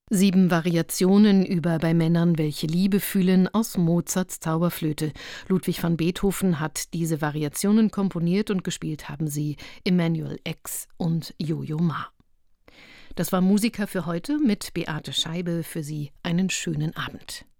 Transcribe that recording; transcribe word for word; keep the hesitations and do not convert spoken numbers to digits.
Sieben Variationen über Bei Männern, welche Liebe fühlen aus Mozarts Zauberflöte. Ludwig van Beethoven hat diese Variationen komponiert und gespielt haben sie Emanuel X und Yo-Yo Ma. Das war Musiker für heute mit Beate Scheibe. Für Sie einen schönen Abend.